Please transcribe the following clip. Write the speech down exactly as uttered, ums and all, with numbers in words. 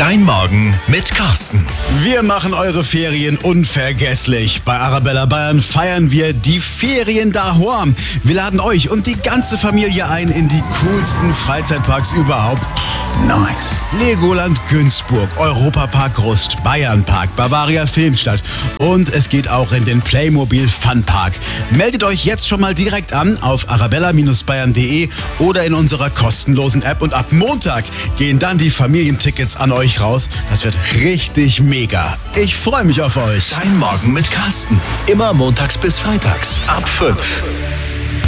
Dein Morgen mit Carsten. Wir machen eure Ferien unvergesslich. Bei Arabella Bayern feiern wir die Ferien daheim. Wir laden euch und die ganze Familie ein in die coolsten Freizeitparks überhaupt. Nice. Legoland Günzburg, Europapark Rust, Bayernpark, Bavaria Filmstadt und es geht auch in den Playmobil Funpark. Meldet euch jetzt schon mal direkt an auf arabella Bindestrich bayern punkt de oder in unserer kostenlosen App und ab Montag gehen dann die Familientickets an euch raus. Das wird richtig mega. Ich freue mich auf euch. Dein Morgen mit Carsten. Immer montags bis freitags ab fünf.